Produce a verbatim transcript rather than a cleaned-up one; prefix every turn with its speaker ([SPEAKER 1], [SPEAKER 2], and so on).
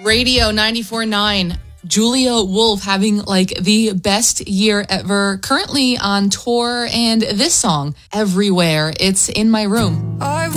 [SPEAKER 1] Radio ninety-four point nine. Julia Wolf having like the best year ever, currently on tour, and this song, Everywhere, it's in my room.
[SPEAKER 2] I